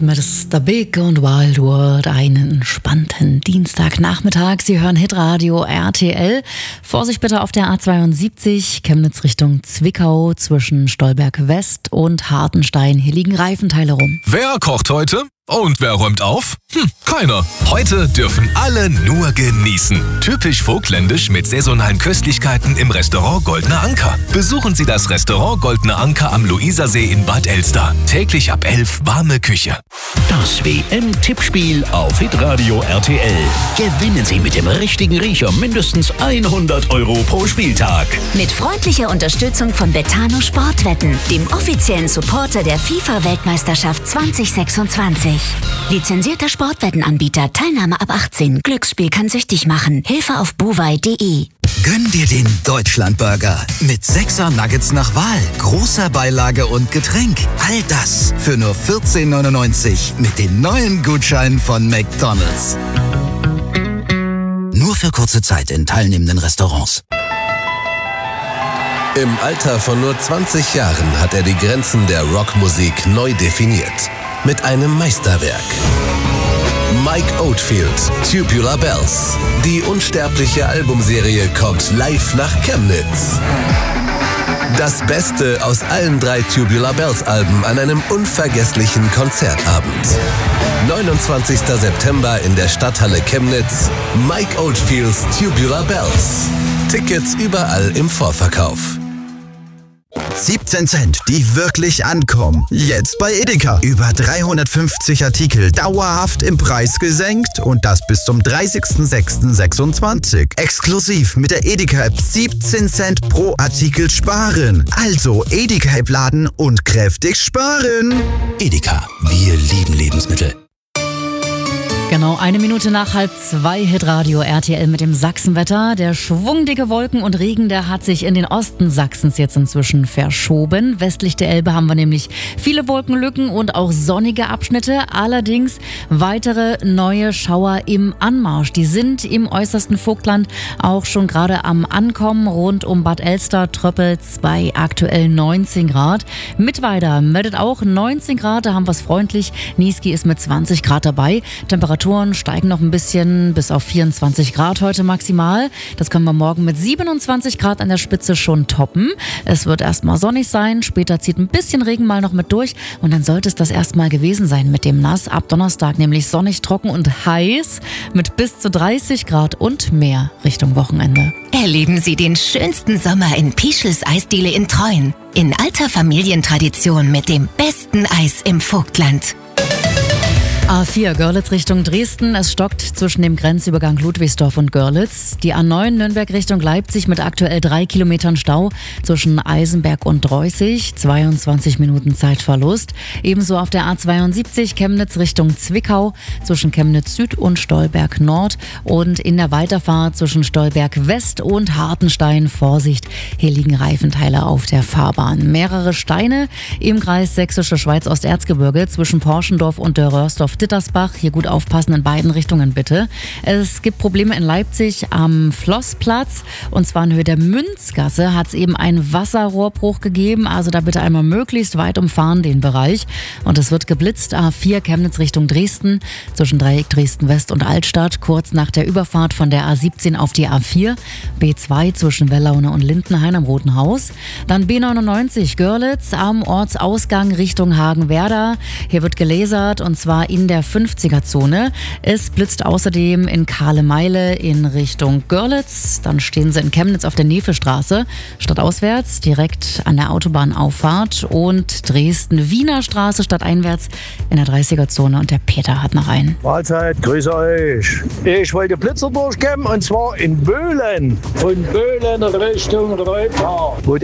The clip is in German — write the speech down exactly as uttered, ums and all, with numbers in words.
Mister Big und Wild World, einen entspannten Dienstagnachmittag. Sie hören Hitradio R T L. Vorsicht bitte auf der A zweiundsiebzig, Chemnitz Richtung Zwickau, zwischen Stolberg West und Hartenstein. Hier liegen Reifenteile rum. Wer kocht heute? Und wer räumt auf? Hm, keiner. Heute dürfen alle nur genießen. Typisch vogtländisch mit saisonalen Köstlichkeiten im Restaurant Goldener Anker. Besuchen Sie das Restaurant Goldener Anker am Luisersee in Bad Elster. Täglich ab elf warme Küche. Das W M-Tippspiel auf Hitradio R T L. Gewinnen Sie mit dem richtigen Riecher mindestens hundert Euro pro Spieltag. Mit freundlicher Unterstützung von Betano Sportwetten, dem offiziellen Supporter der FIFA-Weltmeisterschaft zwanzig sechsundzwanzig. Lizenzierter Sportwettenanbieter, Teilnahme ab achtzehn. Glücksspiel kann süchtig machen. Hilfe auf buwei punkt de. Gönn dir den Deutschlandburger mit sechser Nuggets nach Wahl, großer Beilage und Getränk. All das für nur vierzehn neunundneunzig mit dem neuen Gutschein von McDonald's. Nur für kurze Zeit in teilnehmenden Restaurants. Im Alter von nur zwanzig Jahren hat er die Grenzen der Rockmusik neu definiert. Mit einem Meisterwerk. Mike Oldfield, Tubular Bells. Die unsterbliche Albumserie kommt live nach Chemnitz. Das Beste aus allen drei Tubular Bells Alben an einem unvergesslichen Konzertabend. neunundzwanzigster September in der Stadthalle Chemnitz. Mike Oldfields Tubular Bells. Tickets überall im Vorverkauf. siebzehn Cent, die wirklich ankommen. Jetzt bei Edeka. Über dreihundertfünfzig Artikel dauerhaft im Preis gesenkt und das bis zum dreißigster sechster sechsundzwanzig. Exklusiv mit der Edeka-App siebzehn Cent pro Artikel sparen. Also Edeka-App laden und kräftig sparen. Edeka, wir lieben Lebensmittel. Genau, eine Minute nach halb zwei, Hitradio R T L mit dem Sachsenwetter. Der schwungdicke Wolken und Regen, der hat sich in den Osten Sachsens jetzt inzwischen verschoben. Westlich der Elbe haben wir nämlich viele Wolkenlücken und auch sonnige Abschnitte. Allerdings weitere neue Schauer im Anmarsch. Die sind im äußersten Vogtland auch schon gerade am Ankommen. Rund um Bad Elster tröppelt's bei aktuell neunzehn Grad. Mittweida meldet auch neunzehn Grad, da haben wir es freundlich. Niesky ist mit zwanzig Grad dabei. Temperaturen steigen noch ein bisschen bis auf vierundzwanzig Grad heute maximal. Das können wir morgen mit siebenundzwanzig Grad an der Spitze schon toppen. Es wird erstmal sonnig sein, später zieht ein bisschen Regen mal noch mit durch und dann sollte es das erstmal gewesen sein mit dem Nass. Ab Donnerstag nämlich sonnig, trocken und heiß mit bis zu dreißig Grad und mehr Richtung Wochenende. Erleben Sie den schönsten Sommer in Pischels Eisdiele in Treuen. In alter Familientradition mit dem besten Eis im Vogtland. A vier Görlitz Richtung Dresden. Es stockt zwischen dem Grenzübergang Ludwigsdorf und Görlitz. Die A neun Nürnberg Richtung Leipzig mit aktuell drei Kilometern Stau zwischen Eisenberg und Dreußig. zweiundzwanzig Minuten Zeitverlust. Ebenso auf der A zweiundsiebzig Chemnitz Richtung Zwickau zwischen Chemnitz Süd und Stolberg Nord. Und in der Weiterfahrt zwischen Stolberg West und Hartenstein. Vorsicht, hier liegen Reifenteile auf der Fahrbahn. Mehrere Steine im Kreis Sächsische Schweiz-Osterzgebirge zwischen Porschendorf und Dörrörsdorf Dittersbach. Hier gut aufpassen in beiden Richtungen bitte. Es gibt Probleme in Leipzig am Flossplatz und zwar in Höhe der Münzgasse hat es eben einen Wasserrohrbruch gegeben. Also da bitte einmal möglichst weit umfahren den Bereich. Und es wird geblitzt. A vier Chemnitz Richtung Dresden zwischen Dreieck Dresden West und Altstadt. Kurz nach der Überfahrt von der A siebzehn auf die A vier. B zwei zwischen Wellaune und Lindenhain am Roten Haus. Dann B neunundneunzig Görlitz am Ortsausgang Richtung Hagenwerder. Hier wird gelasert und zwar in der fünfziger-Zone. Es blitzt außerdem in Kahlemeile in Richtung Görlitz. Dann stehen sie in Chemnitz auf der Nevestraße, stadtauswärts, direkt an der Autobahnauffahrt. Und Dresden-Wiener Straße stadteinwärts in der dreißiger-Zone. Und der Peter hat noch einen. Mahlzeit, grüße euch. Ich wollte Blitzer durchgeben und zwar in Böhlen. Von Böhlen Richtung Reuper.